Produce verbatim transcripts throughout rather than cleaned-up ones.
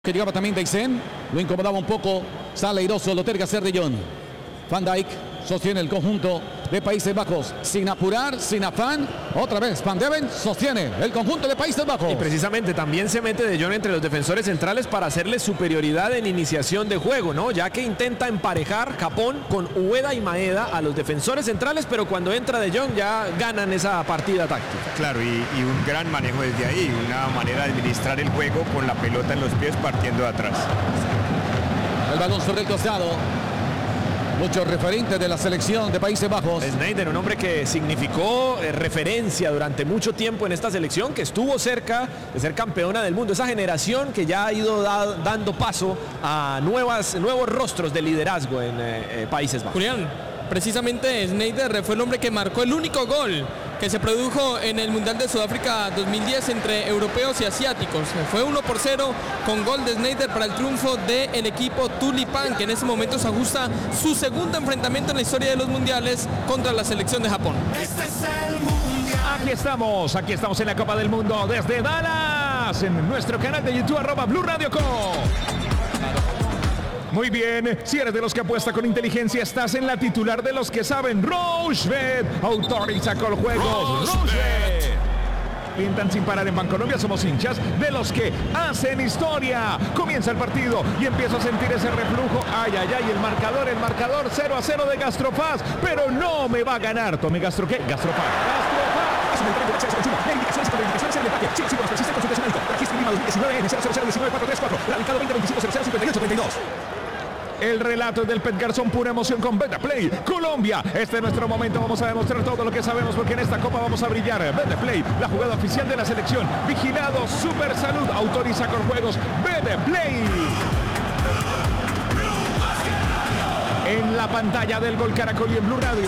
Que llegaba también Daisen, lo incomodaba un poco, sale airoso, lo tiene que hacer de Jong. Van Dijk sostiene el conjunto de Países Bajos, sin apurar, sin afán. Otra vez Van de Ven sostiene el conjunto de Países Bajos. Y precisamente también se mete de Jong entre los defensores centrales para hacerle superioridad en iniciación de juego, ¿no? Ya que intenta emparejar Japón con Ueda y Maeda a los defensores centrales, pero cuando entra de Jong ya ganan esa partida táctica. Claro, y, y un gran manejo desde ahí, una manera de administrar el juego con la pelota en los pies partiendo de atrás. El balón sobre el costado. Muchos referentes de la selección de Países Bajos. Sneijder, un hombre que significó eh, referencia durante mucho tiempo en esta selección, que estuvo cerca de ser campeona del mundo. Esa generación que ya ha ido da, dando paso a nuevas, nuevos rostros de liderazgo en eh, eh, Países Bajos. Julián, precisamente Sneijder fue el hombre que marcó el único gol que se produjo en el Mundial de Sudáfrica dos mil diez entre europeos y asiáticos. Fue uno por cero con gol de Sneijder para el triunfo del equipo Tulipán, que en ese momento se ajusta su segundo enfrentamiento en la historia de los mundiales contra la selección de Japón. Este es el mundial. Aquí estamos, aquí estamos en la Copa del Mundo desde Dallas, en nuestro canal de YouTube, arroba Blue Radio Co. Muy bien, si eres de los que apuesta con inteligencia, estás en la titular de los que saben. Rochebet autoriza con juegos. Rochebet. Alientan sin parar en Bancolombia, somos hinchas de los que hacen historia. Comienza el partido y empiezo a sentir ese reflujo. Ay, ay, ay, el marcador, el marcador cero a cero de Gastrofaz, pero no me va a ganar. Tome Gastro, ¿qué? Gastrofaz. El relato es del Pet Garzón, pura emoción con Betaplay. Colombia, este es nuestro momento, vamos a demostrar todo lo que sabemos porque en esta copa vamos a brillar. Betaplay, la jugada oficial de la selección. Vigilado, Super Salud, autoriza con juegos. Betaplay. En la pantalla del Gol Caracol y en Blue Radio.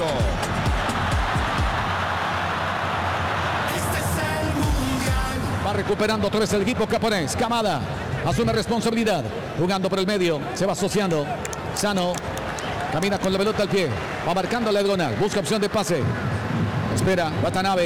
Este es el mundial. Va recuperando otra vez el equipo japonés. Kamada asume responsabilidad, jugando por el medio, se va asociando. Sano camina con la pelota al pie, va marcando la diagonal, busca opción de pase, espera Watanabe,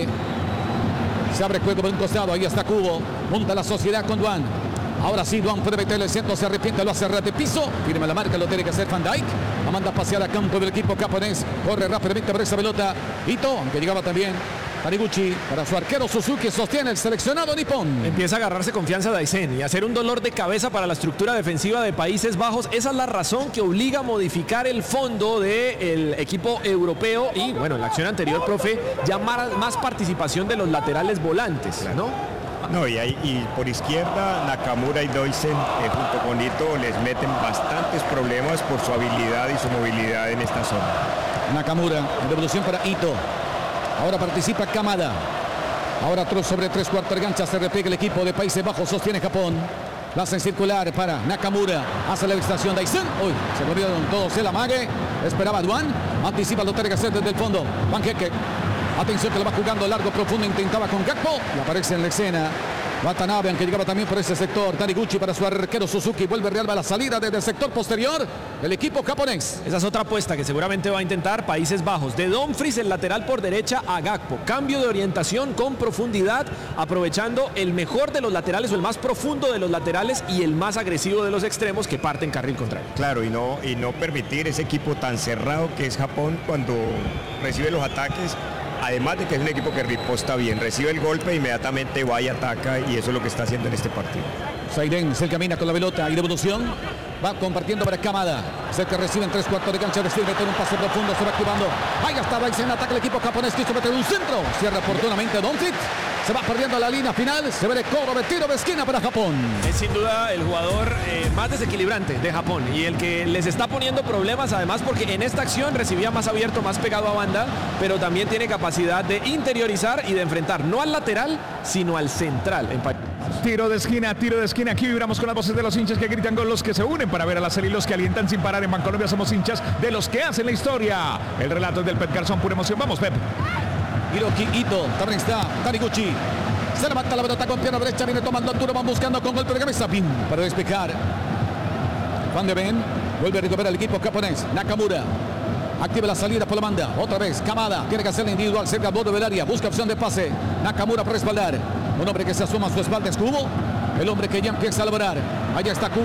se abre juego por un costado, ahí está Kubo, monta la sociedad con Duan. Ahora sí, Duan puede meterle el centro, se arrepiente, lo hace ras de piso, firme la marca, lo tiene que hacer Van Dijk, la manda a pasear a campo del equipo japonés, corre rápidamente por esa pelota, Ito, aunque llegaba también Taniguchi para su arquero Suzuki, sostiene el seleccionado nipón. Empieza a agarrarse confianza Daisen y hacer un dolor de cabeza para la estructura defensiva de Países Bajos. Esa es la razón que obliga a modificar el fondo del equipo europeo y, bueno, en la acción anterior, profe, llamar más participación de los laterales volantes, ¿no? No, y, ahí, y por izquierda Nakamura y Doisen eh, junto con Ito les meten bastantes problemas por su habilidad y su movilidad en esta zona. Nakamura, devolución para Ito. Ahora participa Kamada. Ahora sobre tres cuartos de cancha se repliega el equipo de Países Bajos. Sostiene Japón. La hacen circular para Nakamura. Hace la estación Daisen. Uy, se volvieron todos el amague. Esperaba Duan. Anticipa lo tiene que hacer desde el fondo. Panqueque. Atención que lo va jugando largo, profundo. Intentaba con Gakpo. Y aparece en la escena Watanabe, aunque llegaba también por ese sector. Taniguchi para su arquero Suzuki. Vuelve Real a la salida desde el sector posterior del equipo japonés. Esa es otra apuesta que seguramente va a intentar Países Bajos. De Dumfries, el lateral por derecha, a Gakpo. Cambio de orientación con profundidad, aprovechando el mejor de los laterales o el más profundo de los laterales y el más agresivo de los extremos que parten carril contrario. Claro, y no, y no permitir ese equipo tan cerrado que es Japón cuando recibe los ataques. Además de que es un equipo que riposta bien, recibe el golpe, inmediatamente va y ataca, y eso es lo que está haciendo en este partido. Saiden se camina con la pelota y devolución. Va compartiendo para Kamada. Cerca recibe en tres cuartos de cancha. Decide meter un pase profundo. Se va activando. Ahí está Daisen. Ataca el equipo japonés. Quiso meter un centro. Cierra oportunamente Doncic. Se va perdiendo la línea final. Se ve el cobro de tiro de esquina para Japón. Es sin duda el jugador eh, más desequilibrante de Japón y el que les está poniendo problemas, además porque en esta acción recibía más abierto, más pegado a banda, pero también tiene capacidad de interiorizar y de enfrentar no al lateral, sino al central. En Tiro de esquina, tiro de esquina. Aquí vibramos con las voces de los hinchas que gritan con los que se unen para ver a la serie y los que alientan sin parar. En Bancolombia somos hinchas de los que hacen la historia. El relato es del Pet Garzón, pura emoción. Vamos, Pep. Hiroki Ito, también está Taniguchi. Se levanta la pelota con pierna derecha, viene tomando altura, van buscando con golpe de cabeza. Pin para despejar. Van de Ven vuelve a recuperar el equipo japonés. Nakamura activa la salida por la banda. Otra vez Kamada tiene que hacerla individual cerca al borde del área. Busca opción de pase. Nakamura para respaldar. Un hombre que se asoma a su espalda es Kubo. El hombre que ya empieza a lograr. Allá está Cuba.